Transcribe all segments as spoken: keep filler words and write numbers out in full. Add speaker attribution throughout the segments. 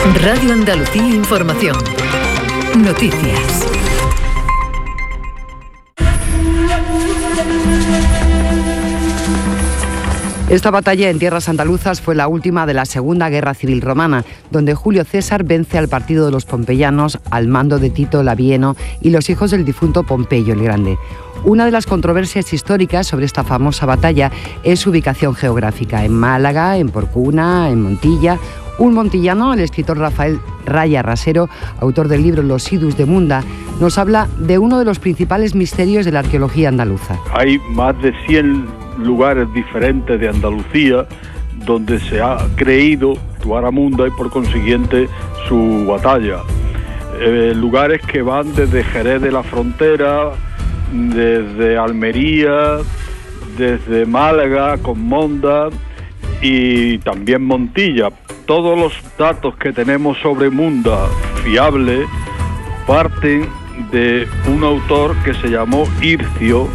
Speaker 1: Radio Andalucía Información. Noticias.
Speaker 2: Esta batalla en tierras andaluzas fue la última de la Segunda Guerra Civil Romana, donde Julio César vence al partido de los pompeyanos al mando de Tito Labieno y los hijos del difunto Pompeyo el Grande. Una de las controversias históricas sobre esta famosa batalla es su ubicación geográfica, en Málaga, en Porcuna, en Montilla. Un montillano, el escritor Rafael Raya Rasero, autor del libro Los idus de Munda, nos habla de uno de los principales misterios de la arqueología andaluza.
Speaker 3: Hay más de cien lugares diferentes de Andalucía donde se ha creído Tuaramunda y por consiguiente su batalla. Eh, lugares que van desde Jerez de la Frontera, desde Almería, desde Málaga con Monda y también Montilla. Todos los datos que tenemos sobre Munda fiables parten de un autor que se llamó Hircio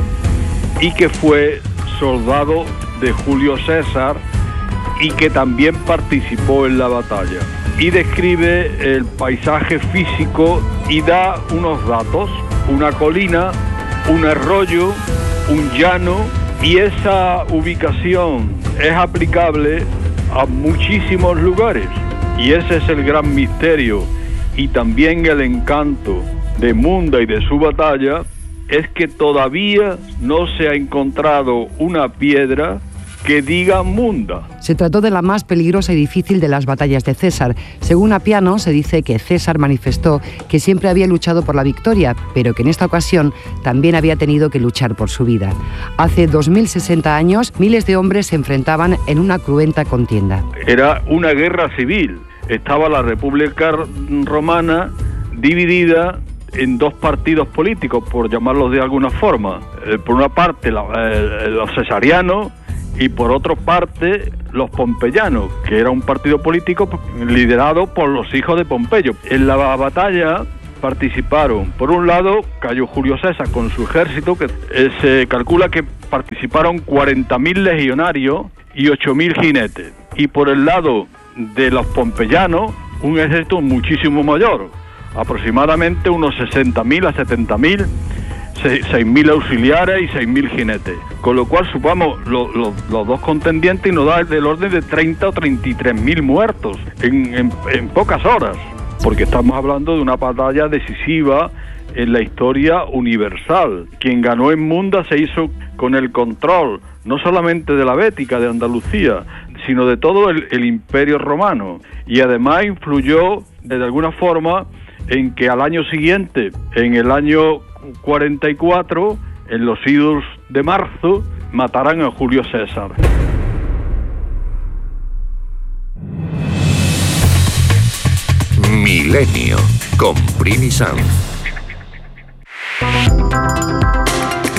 Speaker 3: y que fue soldado de Julio César y que también participó en la batalla. Y describe el paisaje físico y da unos datos, una colina, un arroyo, un llano, y esa ubicación es aplicable a muchísimos lugares. Y ese es el gran misterio y también el encanto de Munda y de su batalla, es que todavía no se ha encontrado una piedra que diga Munda.
Speaker 2: Se trató de la más peligrosa y difícil de las batallas de César. Según Apiano, se dice que César manifestó que siempre había luchado por la victoria, pero que en esta ocasión también había tenido que luchar por su vida. Hace dos mil sesenta años, miles de hombres se enfrentaban en una cruenta contienda.
Speaker 3: Era una guerra civil. Estaba la República Romana dividida en dos partidos políticos, por llamarlos de alguna forma. Eh, por una parte la, eh, los cesarianos y por otra parte los pompeyanos, que era un partido político liderado por los hijos de Pompeyo. En la batalla participaron, por un lado, cayó Julio César con su ejército, que eh, se calcula que participaron cuarenta mil legionarios y ocho mil jinetes. Y por el lado de los pompeyanos, un ejército muchísimo mayor, aproximadamente unos sesenta mil a setenta mil, seis mil auxiliares y seis mil jinetes. Con lo cual, supamos lo, lo, los dos contendientes y nos da del orden de treinta o treinta y tres mil muertos en, en, en pocas horas. Porque estamos hablando de una batalla decisiva en la historia universal. Quien ganó en Munda se hizo con el control, no solamente de la Bética, de Andalucía, sino de todo el, el Imperio Romano. Y además influyó, de alguna forma, en que al año siguiente, en el año cuarenta y cuatro, en los idus de marzo, mataran a Julio César.
Speaker 4: Milenio con Primi Sanz.